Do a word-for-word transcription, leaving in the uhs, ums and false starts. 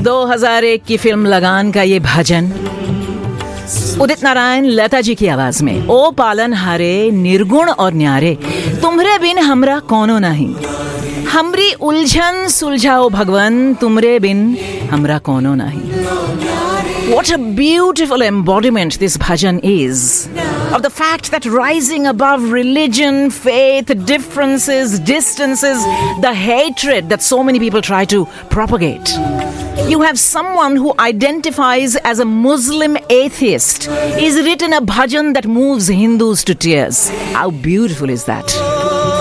दो हज़ार एक की फिल्म लगान का ये भजन उदित नारायण लता जी की आवाज में। ओ पालन हारे निर्गुण और न्यारे, तुम्हरे बिन हमरा कोनो नहीं, हमरी उलझन सुलझाओ भगवन, तुमरे बिन हमरा कोनो नहीं। What a beautiful embodiment this bhajan is of the fact that rising above religion, faith, differences, distances, the hatred that so many people try to propagate, you have someone who identifies as a Muslim atheist is written a bhajan that moves Hindus to tears. How beautiful is that?